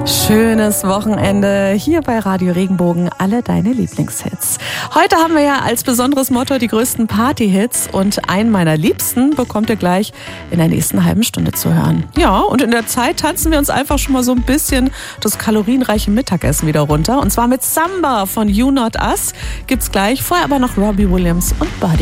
Schönes Wochenende hier bei Radio Regenbogen, alle deine Lieblingshits. Heute haben wir ja als besonderes Motto die größten Party-Hits und einen meiner Liebsten bekommt ihr gleich in der nächsten halben Stunde zu hören. Ja, und in der Zeit tanzen wir uns einfach schon mal so ein bisschen das kalorienreiche Mittagessen wieder runter. Und zwar mit Samba von You Not Us gibt's gleich, vorher aber noch Robbie Williams und Buddy.